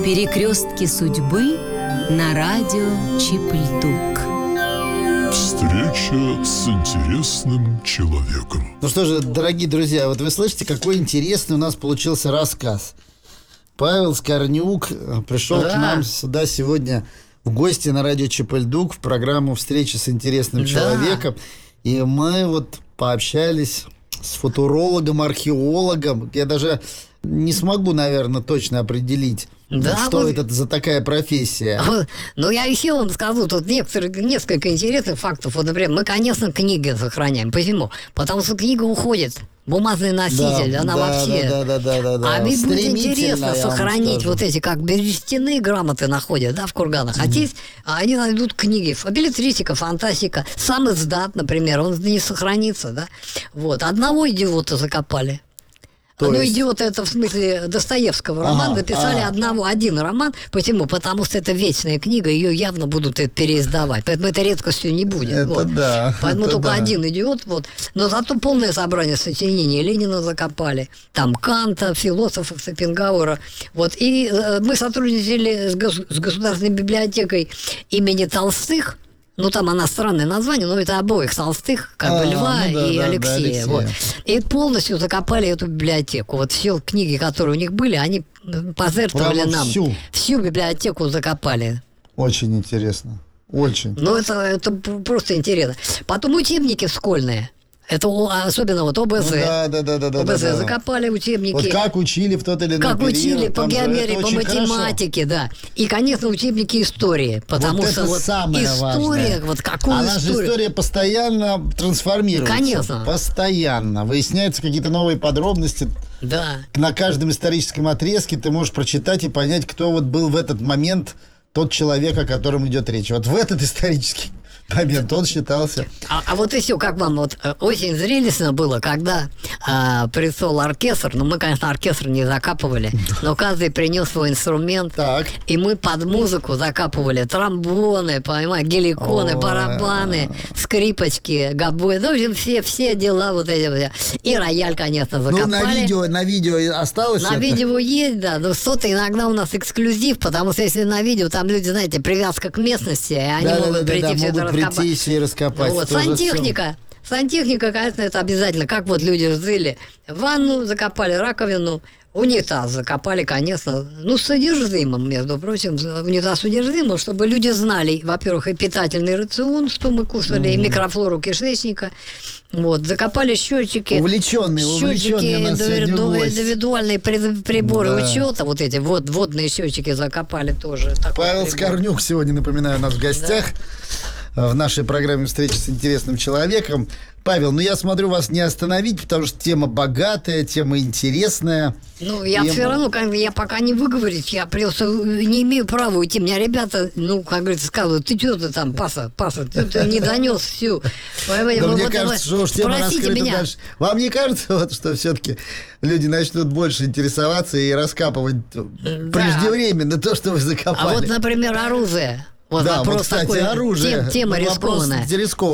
Перекрестки судьбы на радио Чип-Льдук. Встреча с интересным человеком. Ну что же, дорогие друзья, вот вы слышите, какой интересный у нас получился рассказ. Павел Скорнюк пришел к нам сюда сегодня в гости на радио Чип-Льдук в программу «Встреча с интересным человеком». И мы вот пообщались с футурологом, археологом. Я даже не смогу, наверное, точно определить, что вот это за такая профессия. Ну, я еще вам скажу, тут несколько интересных фактов. Вот, например, мы, конечно, книги сохраняем. Почему? Потому что книга уходит. Бумажный носитель, она вообще... А мне будет интересно сохранить вот эти, как берестяные грамоты находят, в курганах. А здесь они найдут книги. Беллетристика, фантастика. Сам издат, например, он не сохранится, да? Вот. Одного идиота закопали. «Идиот» — это в смысле Достоевского роман. Написали один роман. Почему? Потому что это вечная книга, ее явно будут переиздавать. Поэтому это редкостью не будет. Поэтому только один «Идиот». Но зато полное собрание сочинений Ленина закопали. Там Канта, философов, Шопенгауэра. И мы сотрудничали с Государственной библиотекой имени Толстых. Там она странное название, но это обоих Толстых, Льва и Алексея. И полностью закопали эту библиотеку. Все книги, которые у них были, они пожертвовали нам. Всю библиотеку закопали. Очень интересно. Очень. Это просто интересно. Потом учебники школьные. Это особенно ОБЗ. ОБЗ закопали учебники. Как учили в тот или иной период. Как учили по геометрии, по математике, И, конечно, учебники истории. Потому что самое история, важное. Какую наша история постоянно трансформируется. Конечно. Постоянно. Выясняются какие-то новые подробности. На каждом историческом отрезке ты можешь прочитать и понять, кто был в этот момент тот человек, о котором идет речь. В этот исторический момент он считался. А еще как вам очень зрелищно было, когда пришел оркестр. Мы, конечно, оркестр не закапывали, но каждый принес свой инструмент. И мы под музыку закапывали тромбоны, геликоны, барабаны, скрипочки, гобои. В общем, все дела эти. И рояль, конечно, закопали. На видео осталось На видео есть, но что-то иногда у нас эксклюзив, потому что если на видео, там люди, знаете, привязка к местности, и они могут прийти все это раскопать. Сантехника, конечно, это обязательно. Как люди жили. Ванну закопали, раковину, унитаз закопали, конечно. С содержимым, между прочим, унитаз содержимым, чтобы люди знали, во-первых, и питательный рацион, что мы кушали, и микрофлору кишечника. Закопали счетчики. Увлеченные индивидуальные приборы учета. Эти водные счетчики закопали тоже. Павел Скорнюк сегодня, напоминаю, у нас в гостях. В нашей программе «Встреча с интересным человеком». Павел, я смотрю, вас не остановить, потому что тема богатая, тема интересная. Я все равно, я пока не выговорюсь, я просто не имею права уйти. Меня ребята, как говорится, сказывают, ты что ты там, Паша, ты не донес всю. Мне кажется, что уж тема раскрыта дальше. Вам не кажется, что все-таки люди начнут больше интересоваться и раскапывать преждевременно то, что вы закопали? Например, оружие. Кстати, оружие. Тема рискованная.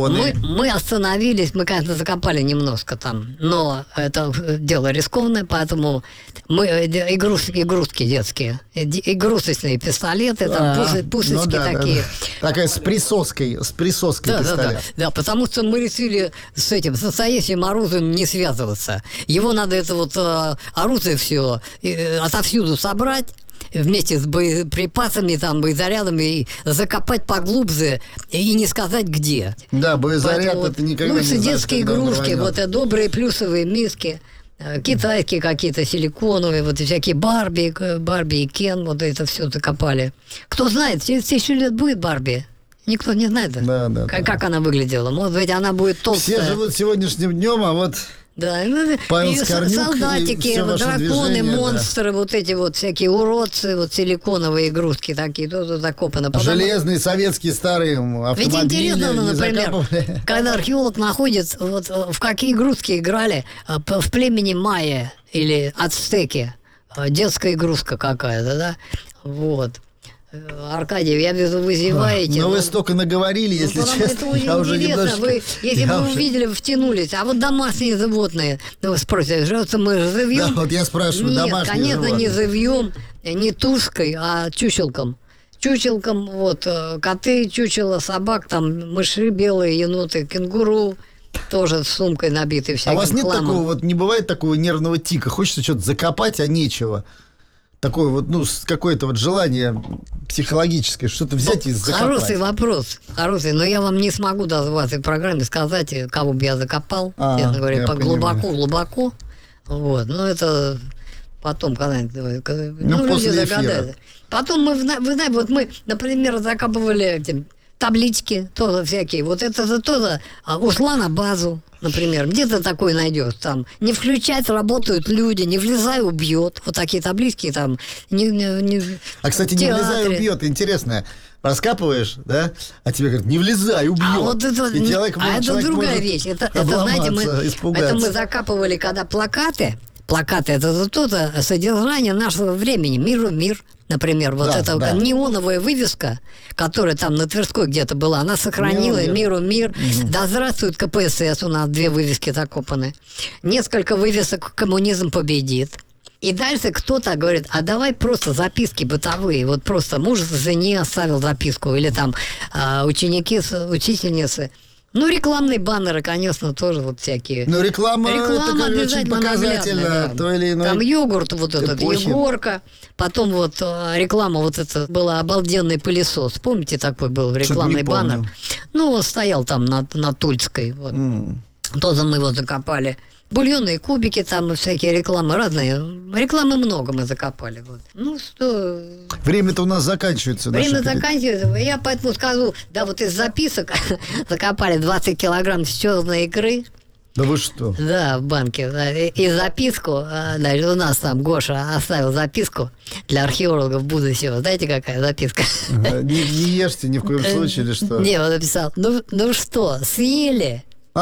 Мы остановились, мы, конечно, закопали немножко там, но это дело рискованное, поэтому мы игрушки детские, игрушечные пистолеты, пушечки такие. Такая с присоской пистолет. Да, потому что мы решили с настоящим оружием не связываться. Его надо оружие все отовсюду собрать, вместе с боеприпасами, боезарядами, и закопать поглубже и не сказать где. Боезаряд это никогда не знаешь, детские игрушки, добрые плюсовые миски, китайские какие-то силиконовые, всякие Барби и Кен, это все закопали. Кто знает, через 1000 лет будет Барби. Никто не знает, как она выглядела. Может быть, она будет толстая. Все живут сегодняшним днем, Павел Скорнюк, солдатики, драконы, монстры, эти всякие уродцы, силиконовые игрушки такие, тоже закопаны. Железные советские старые автомобили. Ведь интересно, например, когда археолог находит, в какие игрушки играли в племени майя или ацтеки, детская игрушка какая-то, Аркадий, я вижу, вы зеваете. Вы столько наговорили, если честно. Это уже немножко... Если бы вы увидели, втянулись. А домашние животные, вы спросите, мы живьем? Я спрашиваю, домашние животные? Нет, конечно, не живьем. не тушкой, а чучелком. Чучелком, вот, коты, чучело, собак, там, мыши белые, еноты, кенгуру, тоже с сумкой набитой всяким хламом. А у вас нет хламом. такого, вот не бывает такого нервного тика? Хочется что-то закопать, а нечего. Такое вот, ну, какое-то вот желание психологическое, что-то взять и закопать. Хороший вопрос, хороший, но я вам не смогу даже в этой программе сказать, кого бы я закопал, честно говоря, глубоко. Вот, но это потом когда-нибудь, люди догадаются. Потом вы знаете, вот мы, например, закапывали эти таблички, тоже всякие. Вот это тоже ушла на базу, например. Где ты такой найдешь? Там не включать, работают люди, не влезай, убьет. Вот такие таблички там. А, кстати, не влезай, убьет. Интересно. Раскапываешь, да? А тебе говорят, не влезай, убьет. А вот это, это другая вещь. Это знаете, мы закапывали, когда плакаты. Плакаты — это то содержание нашего времени. Мир. Например, вот эта неоновая вывеска, которая там на Тверской где-то была, она сохранила мир. Да здравствует КПСС, у нас 2 вывески закопаны. Несколько вывесок «Коммунизм победит». И дальше кто-то говорит, а давай просто записки бытовые. Вот просто муж жене оставил записку. Или там ученики, учительницы. Ну, рекламные баннеры, конечно, тоже вот всякие. Ну, реклама это очень показательно. Да. Или иной там йогурт, вот этот, Егорка. Потом вот реклама, вот это была обалденный пылесос. Помните, такой был рекламный баннер? Ну, он стоял там на Тульской. Вот. Тоже мы его закопали. Бульонные кубики, там всякие рекламы разные. Рекламы много мы закопали. Вот. Ну что... Время-то у нас заканчивается. Время заканчивается. Я поэтому скажу, да, вот из записок закопали 20 килограмм черной икры. Да вы что? Да, в банке. И записку, значит, у нас там Гоша оставил записку для археологов будущего. Знаете, какая записка? Не ешьте ни в коем случае или что? Не, он написал, ну что, съели?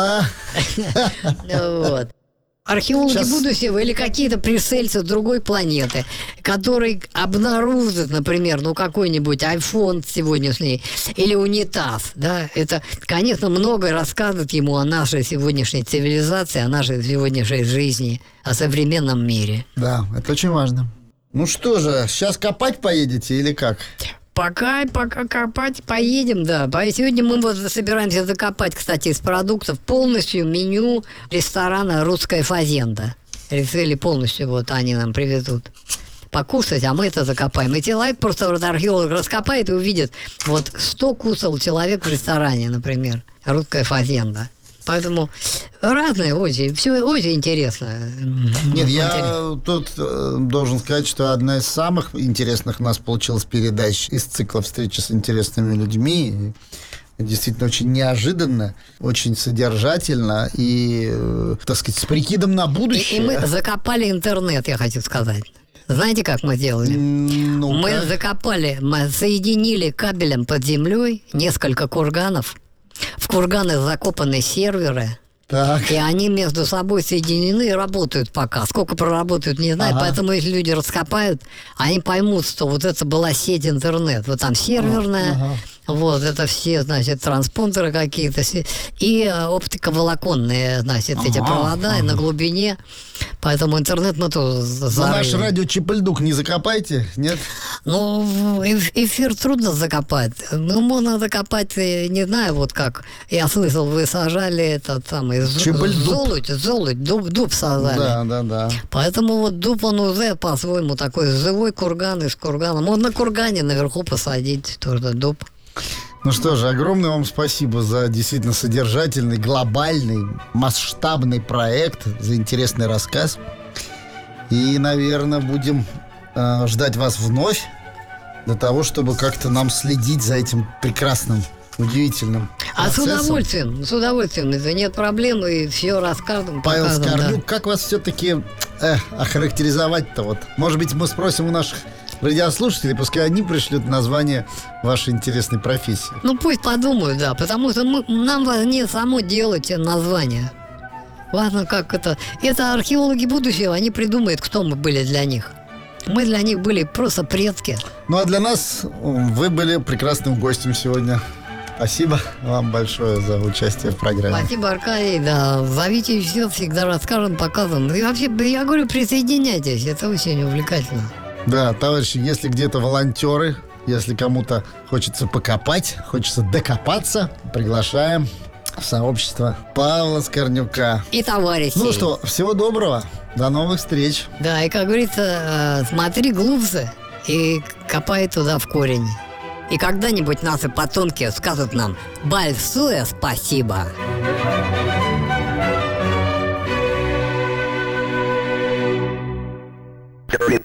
Вот. Археологи будущего или какие-то пришельцы с другой планеты, которые обнаружат, например, какой-нибудь iPhone сегодняшний или унитаз, да, это, конечно, многое рассказывает ему о нашей сегодняшней цивилизации, о нашей сегодняшней жизни, о современном мире. Да, это очень важно. Ну что же, сейчас копать поедете или как? Пока копать поедем, да. Сегодня мы вот собираемся закопать, кстати, из продуктов полностью меню ресторана «Русская фазенда». Решили полностью, вот они нам привезут покушать, а мы это закопаем. И человек просто, вот археолог раскопает и увидит, вот 100 кусал человек в ресторане, например, «Русская фазенда». Поэтому разное очень, все очень интересно. Нет, я тут должен сказать, что одна из самых интересных у нас получилась передач из цикла «Встречи с интересными людьми». Действительно очень неожиданно, очень содержательно и, так сказать, с прикидом на будущее. И мы закопали интернет, я хочу сказать. Знаете, как мы делали? Мы закопали, мы соединили кабелем под землей несколько курганов. В курганы закопаны серверы. Так. И они между собой соединены и работают пока. Сколько проработают, не знаю. Поэтому если люди раскопают, они поймут, что вот это была сеть интернет. Вот там серверная, вот это все, значит, транспондеры какие-то. И оптиковолоконные, значит, эти провода на глубине. Поэтому интернет мы тоже зарыли. Наш радио Чип-Ль-Дук не закопайте, нет? Ну, эфир трудно закопать. Ну, можно закопать, не знаю, вот как. Я слышал, вы сажали этот самый золоть, дуб сажали. Да. Поэтому вот дуб, он уже по-своему такой живой курган из кургана. Можно на кургане наверху посадить тоже дуб. Ну что же, огромное вам спасибо за действительно содержательный, глобальный, масштабный проект, за интересный рассказ. И, наверное, будем ждать вас вновь для того, чтобы как-то нам следить за этим прекрасным, удивительным процессом. С удовольствием, это нет проблем, и все расскажем. Павел Скорнюк, как вас все-таки охарактеризовать-то? Вот? Может быть, мы спросим у наших радиослушателей, пускай они пришлют название вашей интересной профессии. Ну, пусть подумают, да, потому что нам важнее само делать название. Важно, как это... Это археологи будущего, они придумают, кто мы были для них. Мы для них были просто предки. Ну, а для нас вы были прекрасным гостем сегодня. Спасибо вам большое за участие в программе. Спасибо, Аркадий, да. Зовите все, всегда расскажем, покажем. И вообще, я говорю, присоединяйтесь, это очень увлекательно. Да, товарищи, если где-то волонтеры, если кому-то хочется покопать, хочется докопаться, приглашаем в сообщество Павла Скорнюка. И товарищей. Ну что, всего доброго, до новых встреч. Да, и как говорится, смотри глубже и копай туда в корень. И когда-нибудь наши потомки скажут нам большое спасибо. Dirty